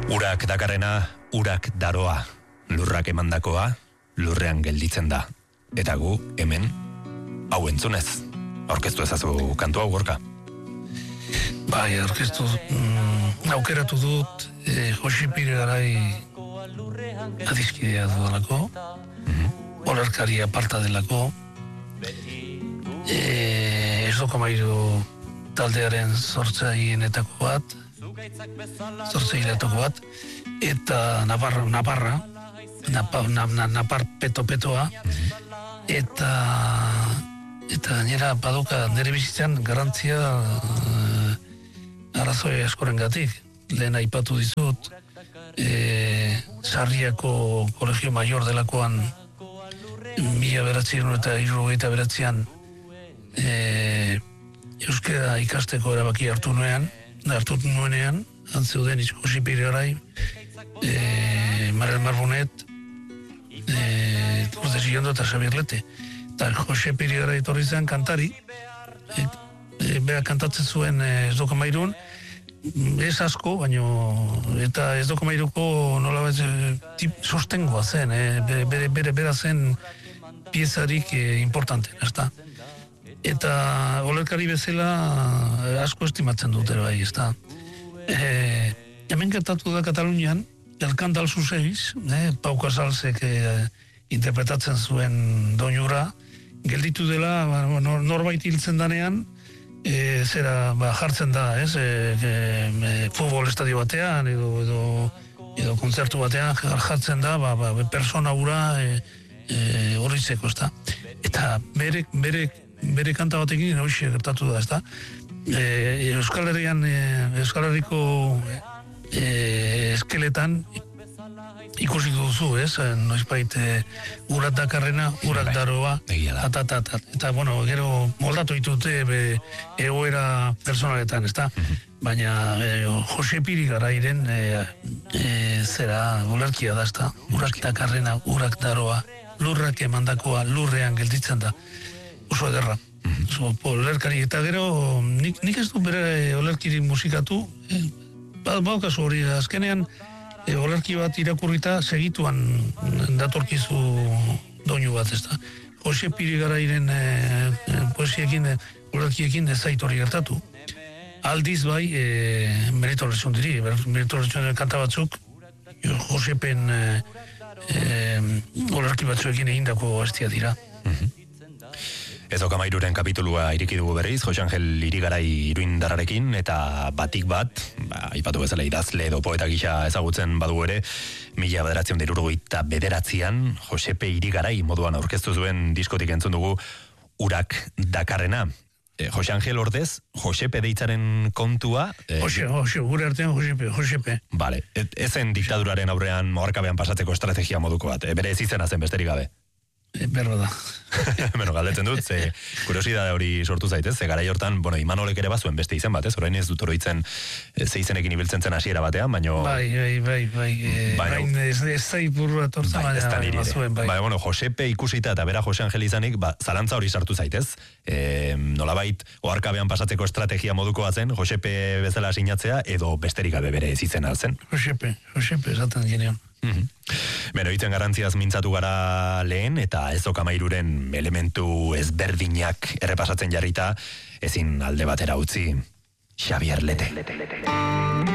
Urak dakarrena, urak daroa, lurrak emandakoa, lurrean gelditzen da. Eta gu, hemen, hau entzunez. Aurkeztu ezazu kantu hau, Gorka? Bai, aurkeztu aukeratu dut Josi Pire Garai adiskidea dudalako, olerkari aparta delako, Esdokomairu taldearen sortzaileetako bat, eta Naparra, Napar Petoa, eta nera baduka nire bizitzan garantzia arrazoi askorengatik. Lehen aipatu dizut, Sarriako Kolegio Mayor delakoan 1979an euskera ikasteko erabaki hartu nuenean, antzeuden Josi Pire Garai, Marel Marbonet, Urde Zillondo eta Xabier Lete. Eta Josi Pire Garai etorri zen kantari, bera kantatzen zuen Esdokomairun, ez asko, eta Esdokomairuko nolabait sostengoa zen, bera zen piezarik importante, ezta? Eta olerkari bezala asko estimatzen dute bai, ezta? Hemen gertatu da Katalunian, El Cantal Suseiz, Pau Casalsek interpretatzen zuen doinura, gelditu dela, norbait hiltzen danean, jartzen da, futbol estadio batean, edo kontzertu batean, jartzen da, persona hura horritzeko, ezta? Eta bere kanta batekin horixe gertatu da, ezta? Euskal Herriko eskeletan ikusi duzu, noizbait urak dakarrena, urak daroa, eta, gero moldatu ditute egoera personaletan, ezta? Baina Josi Pire Garairen zera olerkia da, ezta? Urak dakarrena, urak daroa, lurrak emandakoa, lurrean gelditzen da. Oso ederra. Olerkari, eta gero nik ez du bere olerkiri musikatu, baukazu hori, azkenean olerki bat irakurrita segituan datorkizu doinu bat, ezta. Josi Pire Garairen poesiekin, olerkiekin ez zait hori gertatu. Aldiz bai, Merito Lezion kanta batzuk, Josepen olerki batzuekin egindako astia dira. Esdokomairuren kapitulua iriki dugu berriz, Jose Angel Irigarai iruindarrarekin, eta batik bat, aipatu bezala idazle edo poeta gisa ezagutzen badu ere, 1979an Josepe Irigarai moduan aurkeztu zuen diskotik entzun dugu Urak dakarrena. Jose Angel ordez, Josepe deitzaren kontua... gure artean Josepe. Vale, ezen diktaduraren aurrean moharkabean pasatzeko estrategia moduko bat, bere ez izena zen besterik gabe. Berro da. Galdetzen dut, kuriosidade hori sortu zaitez, garai hortan, Imanolek ere bazuen beste izen bat, orain ez dut oroitzen ze izenekin ibiltzen zen hasiera batean, baino... Bai, ez zai burua tortzen, baina bazuen, bai. Josepe ikusita eta bera Jose Angel izanik, zalantza hori sartu zaitez, nolabait, oharkabean pasatzeko estrategia moduko batzen, Josepe bezala sinatzea, edo besterik gabe bere ez izena zen. Josepe, esaten genean. Hitzen garrantziaz mintzatu gara lehen, eta Esdokomairuren elementu ezberdinak errepasatzen jarrita, ezin alde batera utzi Xabier Lete.